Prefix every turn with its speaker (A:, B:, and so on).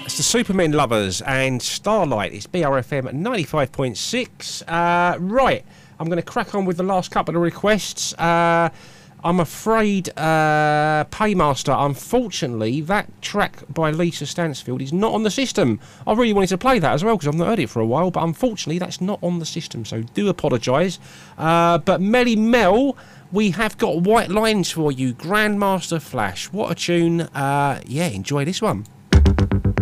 A: It's the Supermen Lovers and Starlight. It's BRFM at 95.6. Right, I'm going to crack on with the last couple of requests. I'm afraid, Paymaster, unfortunately, that track by Lisa Stansfield is not on the system. I really wanted to play that as well because I've not heard it for a while, but unfortunately that's not on the system, so do apologise. But Melly Mel, we have got White Lines for you. Grandmaster Flash. What a tune. Yeah, enjoy this one.